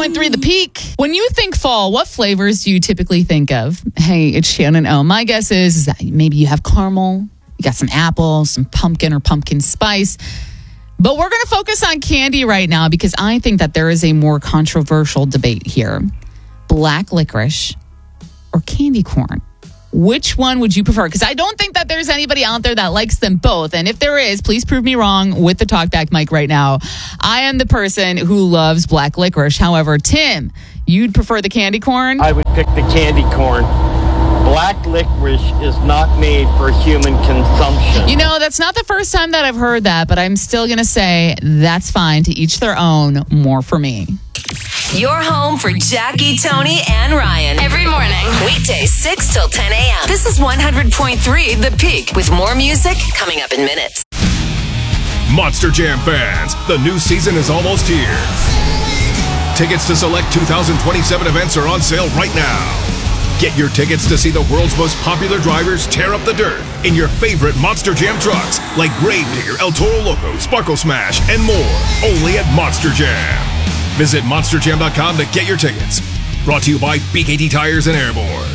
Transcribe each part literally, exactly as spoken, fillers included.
point three The Peak. When you think fall, what flavors do you typically think of? Hey, it's Shannon O. My guess is, is that maybe you have caramel, you got some apple, some pumpkin or pumpkin spice. But we're going to focus on candy right now because I think that there is a more controversial debate here. Black licorice or candy corn? Which one would you prefer? Because I don't think that there's anybody out there that likes them both. And if there is, please prove me wrong with the talkback mic right now. I am the person who loves black licorice. However, Tim, you'd prefer the candy corn? I would pick the candy corn. Black licorice is not made for human consumption. You know, that's not the first time that I've heard that, but I'm still going to say that's fine. To each their own. More for me. Your home for Jackie, Tony, and Ryan. Every morning. Weekdays six till ten a.m. This is one hundred point three The Peak with more music coming up in minutes. Monster Jam fans, the new season is almost here. Tickets to select two thousand twenty-seven events are on sale right now. Get your tickets to see the world's most popular drivers tear up the dirt in your favorite Monster Jam trucks like Gravedigger, El Toro Loco, Sparkle Smash, and more. Only at Monster Jam. Visit monster jam dot com to get your tickets. Brought to you by B K T Tires and Airborne.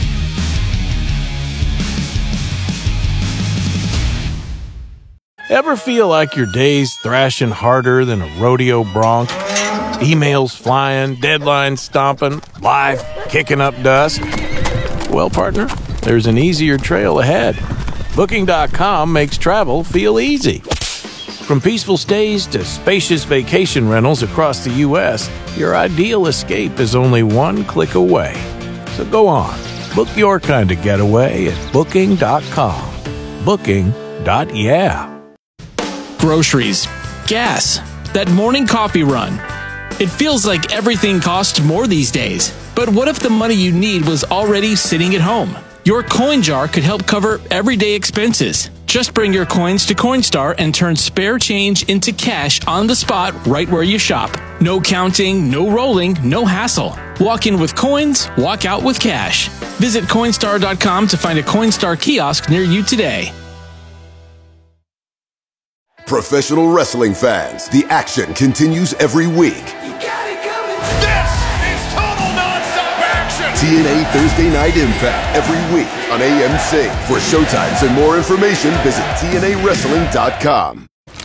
Ever feel like your day's thrashing harder than a rodeo bronc? Emails flying, deadlines stomping, life kicking up dust? Well, partner, there's an easier trail ahead. Booking dot com makes travel feel easy. From peaceful stays to spacious vacation rentals across the U S, your ideal escape is only one click away. So go on, book your kind of getaway at booking dot com. Booking. Yeah. Groceries, gas, that morning coffee run. It feels like everything costs more these days. But what if the money you need was already sitting at home? Your coin jar could help cover everyday expenses. Just bring your coins to Coinstar and turn spare change into cash on the spot right where you shop. No counting, no rolling, no hassle. Walk in with coins, walk out with cash. Visit Coinstar dot com to find a Coinstar kiosk near you today. Professional wrestling fans, the action continues every week. You got it coming. This is total nonstop action. T N A Thursday Night Impact every week on A M C. For showtimes and more information, visit T N A wrestling dot com.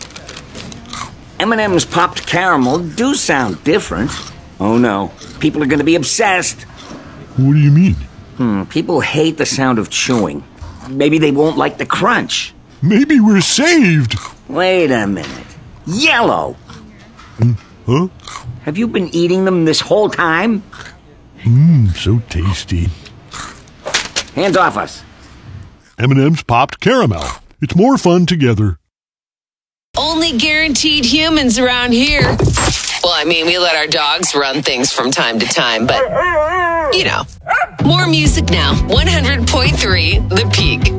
M and M's popped caramel do sound different. Oh no, people are going to be obsessed. What do you mean? Hmm, people hate the sound of chewing. Maybe they won't like the crunch. Maybe we're saved. Wait a minute. Yellow. Mm, huh? Have you been eating them this whole time? Mmm, so tasty. Hands off us. M and M's popped caramel. It's more fun together. Only guaranteed humans around here. Well, I mean, we let our dogs run things from time to time, but, you know. More music now. one hundred point three The Peak.